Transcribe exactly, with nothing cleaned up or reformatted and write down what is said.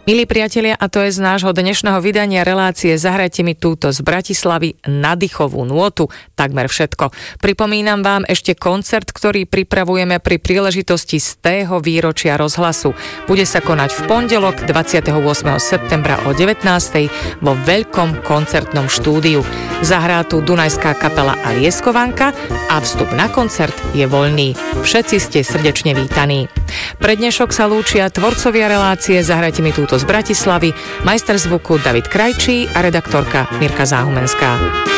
Milí priatelia, a to je z nášho dnešného vydania relácie Zahrajte mi túto z Bratislavy nadýchovú nôtu, takmer všetko. Pripomínam vám ešte koncert, ktorý pripravujeme pri príležitosti stého výročia rozhlasu. Bude sa konať v pondelok dvadsiateho ôsmeho septembra o devätnástej vo veľkom koncertnom štúdiu. Zahrá tu Dunajská kapela a Lieskovanka a vstup na koncert je voľný. Všetci ste srdečne vítaní. Pre dnešok sa lúčia tvorcovia relácie Zahrajte mi túto z Bratislavy, majster zvuku David Krajčí a redaktorka Mirka Záhumenská.